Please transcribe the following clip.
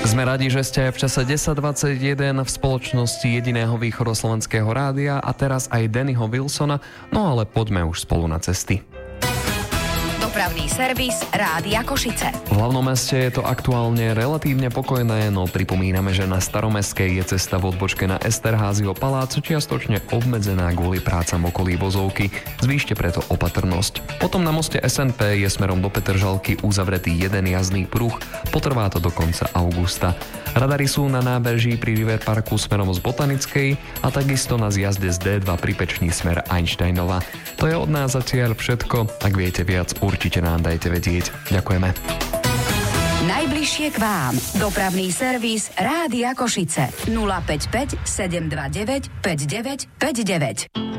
Sme radi, že ste v čase 10:21 v spoločnosti jediného východoslovenského rádia a teraz aj Dannyho Wilsona, no ale poďme už spolu na cesty. Dopravný servis Rádia Košice. V hlavnom meste je to aktuálne relatívne pokojné, no pripomíname, že na Staromestskej je cesta v odbočke na Esterházyho palácu čiastočne obmedzená kvôli prácam okolí vozovky. Zvýšte preto opatrnosť. Potom na moste SNP je smerom do Petržalky uzavretý jeden jazdný pruh, potrvá to do konca augusta. Radary sú na nábeží pri River Parku smerom z Botanickej a takisto na zjazde z D2 pri Pečný smer Einsteinova. To je od nás zatiaľ všetko. Ak viete viac, určite nám dajte vedieť. Ďakujeme. Najbližšie k vám. Dopravný servis Rádia Košice. 055 729 5959.